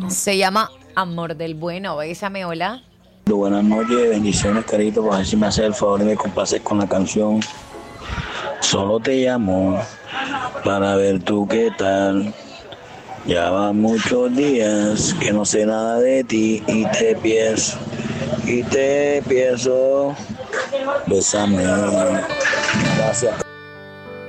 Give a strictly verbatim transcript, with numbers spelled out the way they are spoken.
Se llama Amor del Bueno. Bésame, hola. Buenas noches, bendiciones, carito. Por ver si me haces el favor y me complaces con la canción. Solo te llamo para ver tú qué tal. Ya van muchos días que no sé nada de ti y te pienso, y te pienso. Bésame. Gracias.